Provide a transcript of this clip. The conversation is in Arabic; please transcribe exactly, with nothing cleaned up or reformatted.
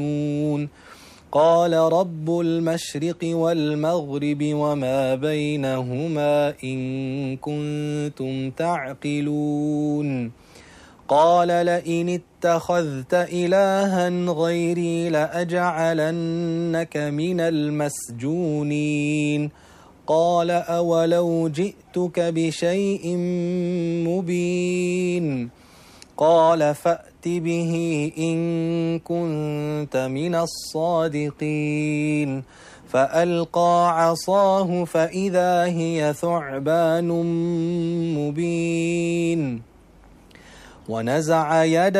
قال رب المشرق والمغرب وما بينهما إن كنتم تعقلون قال لئن اتخذت إلها غيري لأجعلنك من المسجونين قال أولو جئتك بشيء مبين قال فأت به إن كنت من الصادقين فألقى عصاه فإذا هي ثعبان مبين ونزع يده